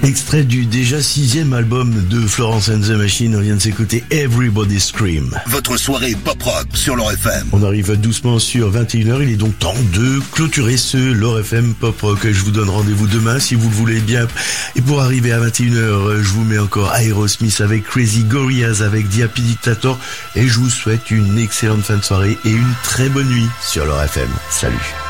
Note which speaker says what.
Speaker 1: Extrait du déjà 6e album de Florence and the Machine, on vient de s'écouter Everybody Scream.
Speaker 2: Votre soirée pop-rock sur l'Or FM.
Speaker 1: On arrive doucement sur 21h, il est donc temps de clôturer ce l'Or FM Pop Rock. Je vous donne rendez-vous demain si vous le voulez bien. Et pour arriver à 21h, je vous mets encore Aerosmith avec Crazy Gorillaz avec The Happy Dictator. Et je vous souhaite une excellente fin de soirée et une très bonne nuit sur l'Or FM. Salut.